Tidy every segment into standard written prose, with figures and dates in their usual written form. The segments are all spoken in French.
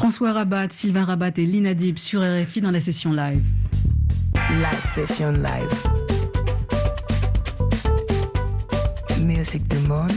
François Rabat, Sylvain Rabat et Lynn Adib sur RFI dans la session live. La session live. Musique du monde.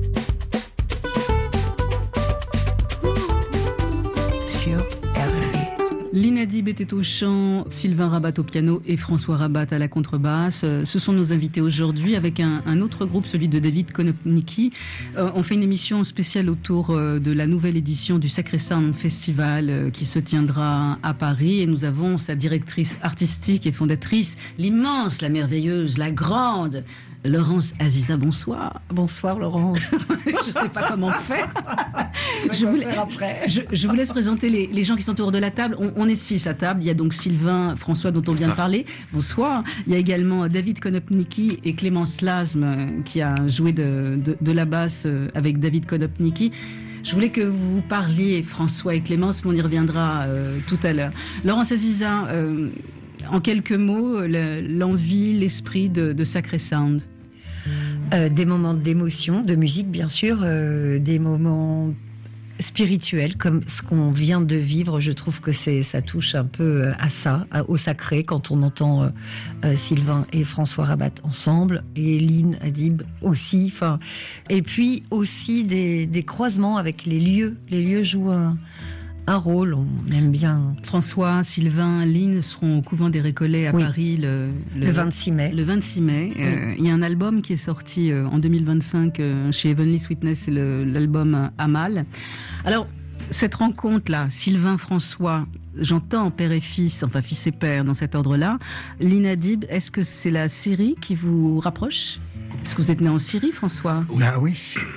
Sur RFI. Lynn Adib était au chant, Sylvain Rabat au piano et François Rabat à la contrebasse. Ce sont nos invités aujourd'hui avec un autre groupe, celui de David Konopnicki. On fait une émission spéciale autour de la nouvelle édition du Sacré Sound Festival qui se tiendra à Paris. Et nous avons sa directrice artistique et fondatrice, l'immense, la merveilleuse, la grande Laurence Aziza. Bonsoir. Bonsoir Laurence. Je sais pas comment on fait. Je vous laisse présenter les gens qui sont autour de la table. On est 6 à table. Il y a donc Sylvain, François dont on vient de parler. Bonsoir. Il y a également David Konopnicki et Clémence Lasme qui a joué de la basse avec David Konopnicki. Je voulais que vous parliez, François et Clémence, mais on y reviendra tout à l'heure. Laurence Aziza, en quelques mots, l'envie, l'esprit de Sacré Sound. Des moments d'émotion, de musique bien sûr, des moments spirituels comme ce qu'on vient de vivre. Je trouve que ça touche un peu à ça, au sacré, quand on entend Sylvain et François Rabat ensemble, et Lynn Adib aussi. Et puis aussi des croisements avec les lieux. Les lieux jouent un rôle, on aime bien. François, Sylvain, Lynn seront au couvent des Récollets à Paris le 26 mai. Le 26 mai. Il y a un album qui est sorti en 2025 chez Heavenly Sweetness, c'est l'album Amal. Alors, cette rencontre-là, Sylvain, François, j'entends père et fils, enfin fils et père dans cet ordre-là. Lynn Adib, est-ce que c'est la Syrie qui vous rapproche ? Est-ce que vous êtes né en Syrie, François ? Oui.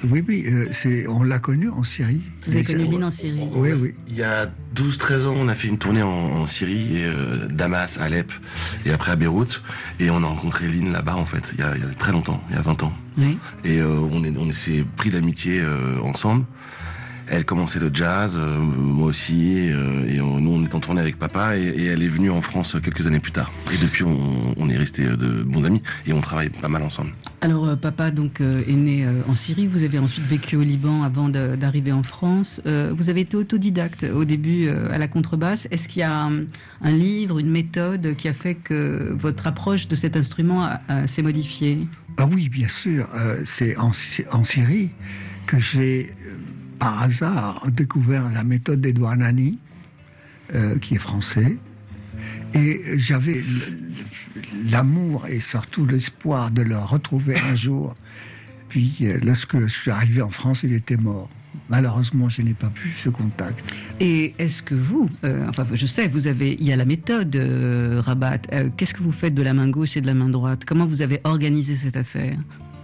On l'a connu en Syrie. Vous avez connu Lynn en Syrie ? Oui. Il y a 12-13 ans, on a fait une tournée en Syrie, Damas, Alep, et après à Beyrouth. Et on a rencontré Lynn là-bas, en fait, il y a très longtemps, il y a 20 ans. Oui. Et on s'est pris d'amitié ensemble. Elle commençait le jazz, moi aussi, et nous on est en tournée avec papa, et elle est venue en France quelques années plus tard. Et depuis on est restés de bons amis, et on travaille pas mal ensemble. Alors papa donc est né en Syrie, vous avez ensuite vécu au Liban avant d'arriver en France. Vous avez été autodidacte au début à la contrebasse. Est-ce qu'il y a un livre, une méthode qui a fait que votre approche de cet instrument s'est modifiée ? Ah oui, bien sûr. C'est en Syrie que j'ai par hasard découvert la méthode d'Edouard Nani, qui est français, et j'avais l'amour et surtout l'espoir de le retrouver un jour. Puis lorsque je suis arrivé en France, il était mort. Malheureusement, je n'ai pas pu ce contact. Et est-ce que vous, je sais, il y a la méthode Rabat. Qu'est-ce que vous faites de la main gauche et de la main droite ? Comment vous avez organisé cette affaire ?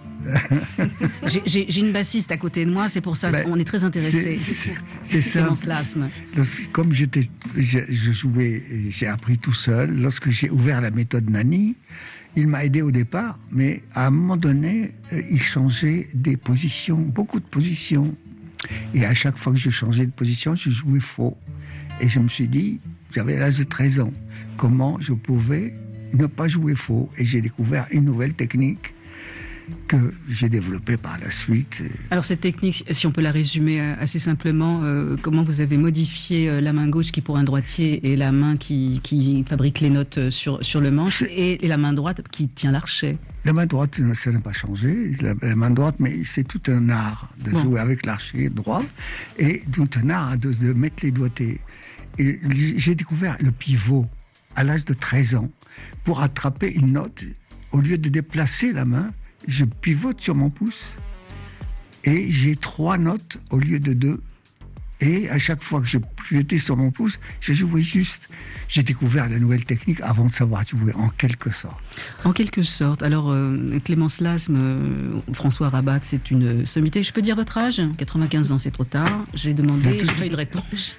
J'ai une bassiste à côté de moi, c'est pour ça on est très intéressés. C'est ça. Comme je jouais, j'ai appris tout seul. Lorsque j'ai ouvert la méthode Nani, il m'a aidé au départ, mais à un moment donné, il changeait des positions, beaucoup de positions. Et à chaque fois que je changeais de position, je jouais faux. Et je me suis dit, j'avais l'âge de 13 ans, comment je pouvais ne pas jouer faux. Et j'ai découvert une nouvelle technique que j'ai développé par la suite. Alors cette technique, si on peut la résumer assez simplement, comment vous avez modifié la main gauche qui pour un droitier est la main qui fabrique les notes sur le manche et la main droite qui tient l'archet. La main droite, ça n'a pas changé. La main droite, mais c'est tout un art de jouer avec l'archet droit et tout un art de mettre les doigtés. Et j'ai découvert le pivot à l'âge de 13 ans pour attraper une note. Au lieu de déplacer la main, je pivote sur mon pouce et j'ai 3 notes au lieu de 2. Et à chaque fois que je pivotais sur mon pouce, je jouais juste. J'ai découvert la nouvelle technique avant de savoir jouer, en quelque sorte. En quelque sorte. Alors, Clémence Lasme, François Rabat, c'est une sommité. Je peux dire votre âge ? 95 ans, c'est trop tard. J'ai demandé, j'ai pas eu de réponse.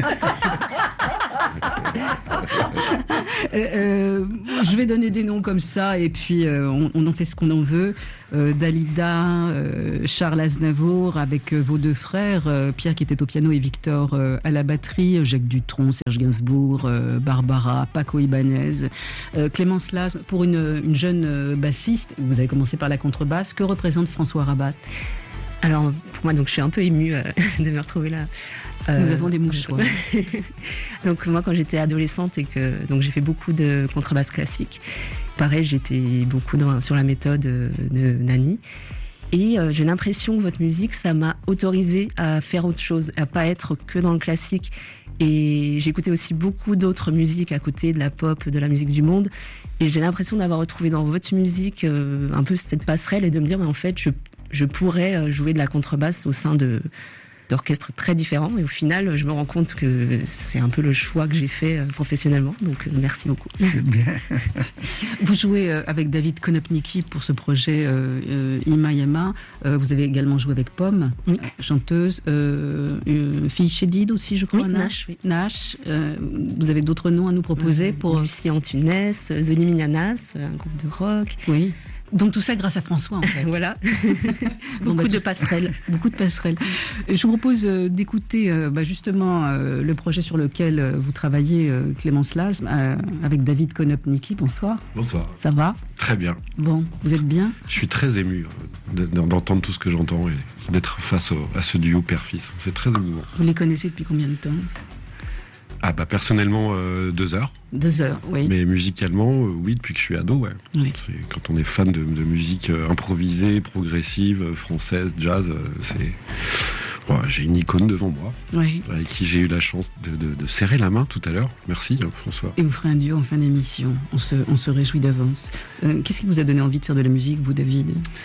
Je vais donner des noms comme ça et puis on en fait ce qu'on en veut. Dalida, Charles Aznavour avec vos 2 frères, Pierre qui était au piano et Victor à la batterie, Jacques Dutronc, Serge Gainsbourg, Barbara, Paco Ibanez, Clémence Lasme. Pour une jeune bassiste, vous avez commencé par la contrebasse, que représente François Rabat ? Alors, pour moi, donc, je suis un peu émue de me retrouver là. Nous avons des mouchoirs. Donc, moi, quand j'étais adolescente et que donc, j'ai fait beaucoup de contrebasse classique, pareil, j'étais beaucoup sur la méthode de Nani. Et j'ai l'impression que votre musique, ça m'a autorisée à faire autre chose, à pas être que dans le classique. Et j'écoutais aussi beaucoup d'autres musiques à côté de la pop, de la musique du monde. Et j'ai l'impression d'avoir retrouvé dans votre musique un peu cette passerelle et de me dire, mais en fait, je pourrais jouer de la contrebasse au sein d'orchestres très différents. Et au final, je me rends compte que c'est un peu le choix que j'ai fait professionnellement. Donc, merci beaucoup. C'est bien. Vous jouez avec David Konopnicki pour ce projet Ima Yama. Vous avez également joué avec Pomme, oui. Chanteuse. Fille Chédid aussi, je crois. Oui, Nash. Oui. Nash. Vous avez d'autres noms à nous proposer pour Lucie Antunes, The Liminianas, un groupe de rock. Oui. Donc tout ça grâce à François, en fait. Voilà. Beaucoup de passerelles. Beaucoup de passerelles. Je vous propose d'écouter justement le projet sur lequel vous travaillez, Clémence Lasme, avec David Konopnicki. Bonsoir. Bonsoir. Ça va? Très bien. Bon, vous êtes bien? Je suis très ému d'entendre tout ce que j'entends et d'être face à ce duo père-fils. C'est très émouvant. Vous les connaissez depuis combien de temps? Personnellement, 2 heures. 2 heures, oui. Mais musicalement, oui, depuis que je suis ado, ouais. Oui. C'est, quand on est fan de musique improvisée, progressive, française, jazz, j'ai une icône devant moi, Oui. avec qui j'ai eu la chance de serrer la main tout à l'heure. Merci, François. Et vous ferez un duo en fin d'émission. On se réjouit d'avance. Qu'est-ce qui vous a donné envie de faire de la musique, vous, David?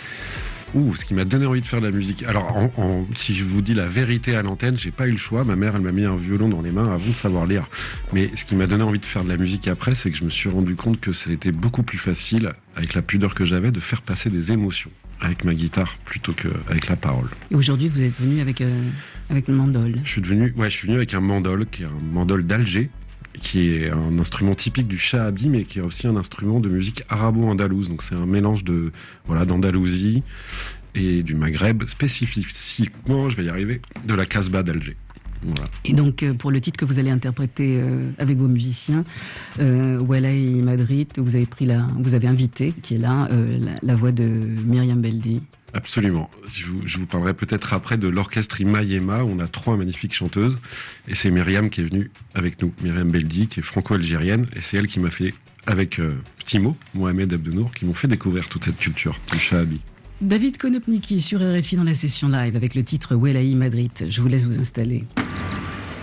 Ce qui m'a donné envie de faire de la musique. Alors, si je vous dis la vérité à l'antenne, j'ai pas eu le choix. Ma mère, elle m'a mis un violon dans les mains avant de savoir lire. Mais ce qui m'a donné envie de faire de la musique après, c'est que je me suis rendu compte que c'était beaucoup plus facile, avec la pudeur que j'avais, de faire passer des émotions avec ma guitare plutôt qu'avec la parole. Et aujourd'hui, vous êtes venu avec le mandol. Je suis venu avec un mandol, qui est un mandol d'Alger, qui est un instrument typique du Shahabi, mais qui est aussi un instrument de musique arabo-andalouse. Donc c'est un mélange d'Andalousie et du Maghreb, spécifiquement, je vais y arriver, de la Casbah d'Alger. Voilà. Et donc, pour le titre que vous allez interpréter avec vos musiciens, Walai Madrid, vous avez invité, qui est là, la voix de Myriam Beldi. Absolument. Je vous parlerai peut-être après de l'orchestre Ima Yema. On a 3 magnifiques chanteuses. Et c'est Myriam qui est venue avec nous. Myriam Beldi, qui est franco-algérienne. Et c'est elle qui m'a fait, avec Timo, Mohamed Abdenour, qui m'ont fait découvrir toute cette culture du Shahabi. David Konopnicki sur RFI dans la session live avec le titre Walai Madrid. Je vous laisse vous installer.